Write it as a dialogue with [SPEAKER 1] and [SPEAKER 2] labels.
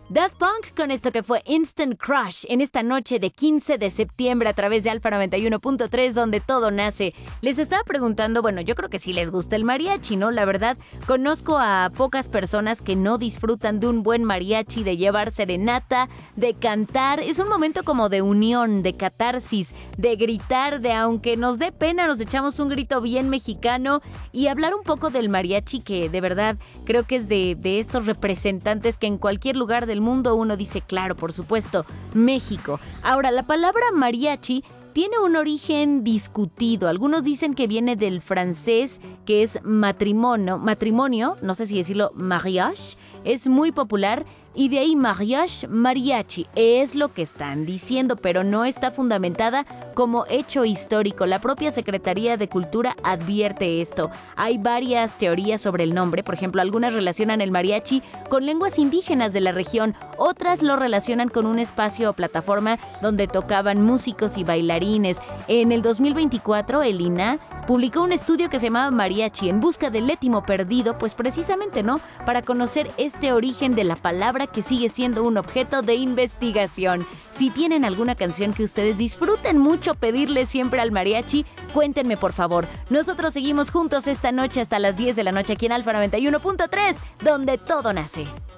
[SPEAKER 1] Daft Punk con esto que fue Instant Crush en esta noche de 15 de septiembre a través de Alfa 91.3 donde todo nace. Les estaba preguntando, bueno, yo creo que sí les gusta el mariachi, ¿no? La verdad, conozco a pocas personas que no disfrutan de un buen mariachi, de llevar serenata, de cantar. Es un momento como de unión, de catarsis, de gritar, de aunque nos dé pena, nos echamos un grito bien mexicano y hablar un poco del mariachi que de verdad creo que es de estos representantes que en cualquier lugar del mundo uno dice, claro, por supuesto, México. Ahora, la palabra mariachi tiene un origen discutido. Algunos dicen que viene del francés, que es matrimonio, no sé si decirlo mariage, es muy popular. Y de ahí mariage, mariachi, es lo que están diciendo, pero no está fundamentada como hecho histórico. La propia Secretaría de Cultura advierte esto. Hay varias teorías sobre el nombre, por ejemplo, algunas relacionan el mariachi con lenguas indígenas de la región, otras lo relacionan con un espacio o plataforma donde tocaban músicos y bailarines. En el 2024, el INAH publicó un estudio que se llamaba Mariachi en busca del étimo perdido, pues precisamente, ¿no? Para conocer este origen de la palabra que sigue siendo un objeto de investigación. Si tienen alguna canción que ustedes disfruten mucho pedirle siempre al mariachi, cuéntenme por favor. Nosotros seguimos juntos esta noche hasta las 10 de la noche aquí en Alfa 91.3, donde todo nace.